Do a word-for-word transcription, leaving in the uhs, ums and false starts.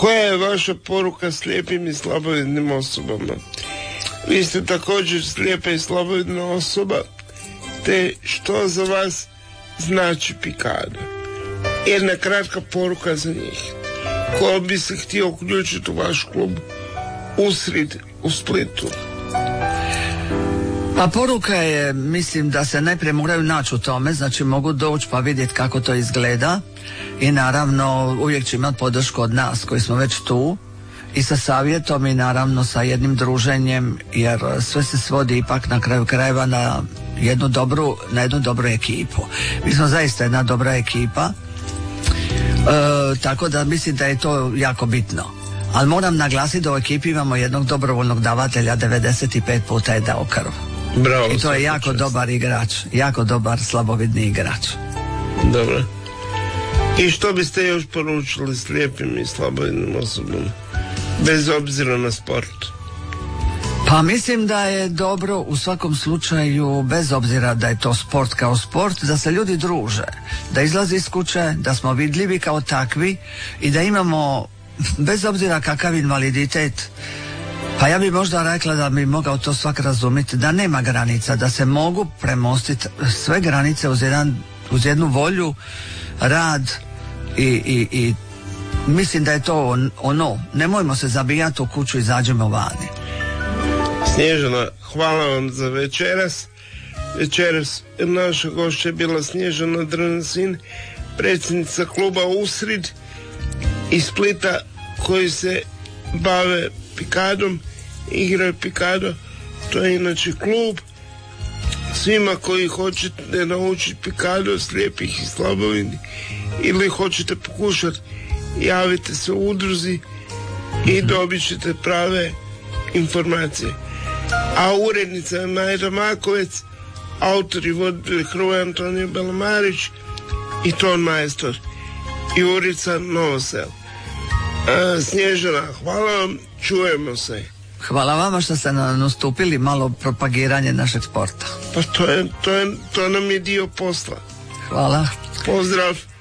Koja je vaša poruka slijepim i slabovidnim osobama? Vi ste također slijepa i slabovidna osoba, te što za vas znači pikado? Jedna kratka poruka za njih. Ko bi se htio uključiti u vaš klub Usrid u Splitu? Pa poruka je, mislim da se najprije moraju naći u tome, znači mogu doći pa vidjeti kako to izgleda i naravno uvijek će imati podršku od nas koji smo već tu i sa savjetom i naravno sa jednim druženjem, jer sve se svodi ipak na kraju krajeva na jednu dobru, na jednu dobru ekipu. Mi smo zaista jedna dobra ekipa, e, tako da mislim da je to jako bitno. Ali moram naglasiti da u ekipi imamo jednog dobrovoljnog davatelja, devedeset pet puta je dao krv. Bravo, i to je jako čest. Dobar igrač, jako dobar slabovidni igrač. Dobro. I što biste još poručili slijepim i slabovidnim osobama, bez obzira na sport? Pa mislim da je dobro u svakom slučaju, bez obzira da je to sport kao sport, da se ljudi druže, da izlazi iz kuće, da smo vidljivi kao takvi i da imamo, bez obzira kakav invaliditet, pa ja bi možda rekla da bi mogao to svak razumjeti, da nema granica, da se mogu premostiti sve granice uz, jedan, uz jednu volju, rad i, i, i mislim da je to ono, nemojmo se zabijati u kuću, izađemo vani. Snježana, hvala vam za večeras. Večeras naša gošća je bila Snježana Drnasin, predsjednica kluba Usrid iz Splita, koji se bave pikadom, igraju pikado. To je inače klub. Svima koji hoćete naučiti pikado, slijepih i slabovidnih, ili hoćete pokušati, javite se u udruzi i dobit ćete prave informacije. A urednica je Majra Makovec, autor i voditelj Hrvoje Antonije Belamarić i ton majstor i Urica Novosel. A, Snježana, hvala vam, čujemo se. Hvala vama što ste nam ustupili malo propagiranje našeg sporta. Pa to je, to je, to nam je dio posla. Hvala. Pozdrav.